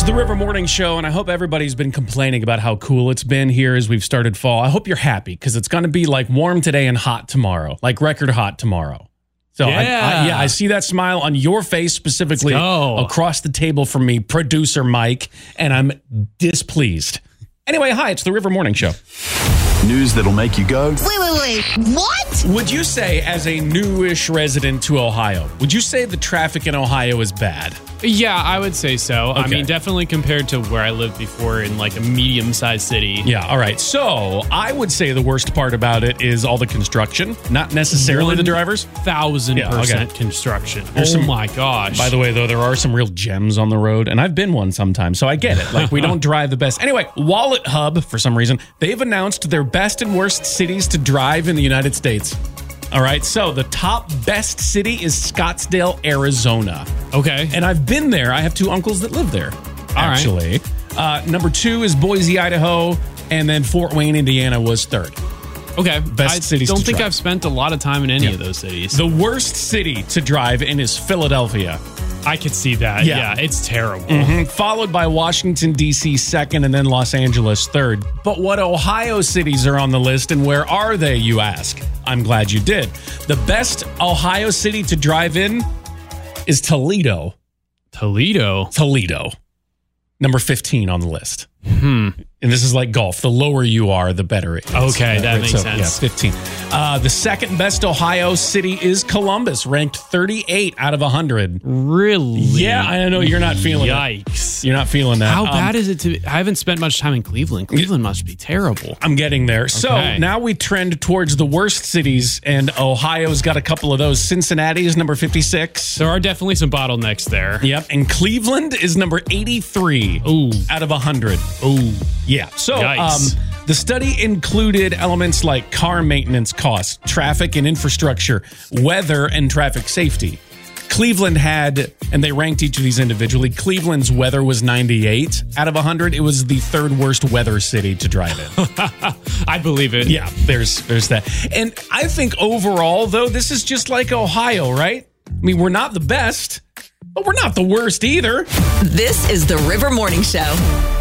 the River Morning Show, and I hope everybody's been complaining about how cool it's been here as we've started fall. I hope you're happy, because it's going to be like warm today and hot tomorrow, like record hot tomorrow. So I see that smile on your face specifically across the table from me, producer Mike, and I'm displeased. Anyway, hi, it's the River Morning Show. News that'll make you go, Wait, what? Would you say, as a newish resident to Ohio, would you say the traffic in Ohio is bad? Yeah, I would say so. Okay. I mean, definitely compared to where I lived before in like a medium-sized city. Yeah, all right. So I would say the worst part about it is all the construction, not necessarily the drivers. 1,000% construction. My gosh. By the way, though, there are some real gems on the road, and I've been one sometimes, so I get it. Like, we don't drive the best. Anyway, Wallet Hub, for some reason, they've announced their best and worst cities to drive in the United States. All right, so the top best city is Scottsdale, Arizona. Okay. And I've been there. I have two uncles that live there, actually. Number 2 is Boise, Idaho, and then Fort Wayne, Indiana was third. Okay. Best cities I don't to think drive. I've spent a lot of time in any of those cities. The worst city to drive in is Philadelphia. I could see that. Yeah. Yeah, it's terrible. Followed by Washington, D.C. second, and then Los Angeles third. But what Ohio cities are on the list, and where are they, you ask? I'm glad you did. The best Ohio city to drive in is Toledo. Toledo. Number 15 on the list. And this is like golf. The lower you are, the better it is. Okay, that makes sense. Yeah, 15. The second best Ohio city is Columbus, ranked 38 out of 100. Really? Yeah, I know you're not feeling it. Yikes. You're not feeling that. How bad is it to... I haven't spent much time in Cleveland. Cleveland must be terrible. I'm getting there. So now we trend towards the worst cities, and Ohio's got a couple of those. Cincinnati is number 56. There are definitely some bottlenecks there. Yep, and Cleveland is number 83 out of 100. Ooh. Yeah, so Yikes. The study included elements like car maintenance costs, traffic and infrastructure, weather, and traffic safety. Cleveland had, and they ranked each of these individually, Cleveland's weather was 98 out of 100. It was the third worst weather city to drive in. I believe it. Yeah, there's that. And I think overall, though, this is just like Ohio, right? I mean, we're not the best, but we're not the worst either. This is the River Morning Show.